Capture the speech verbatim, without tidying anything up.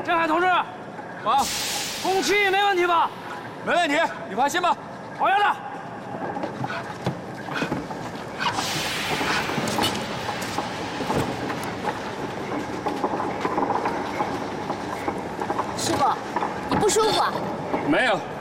郑海同志， 啊， 空气没问题吧？ 没问题，你放心吧。 好样的！ 师傅，你不舒服啊？ 没有。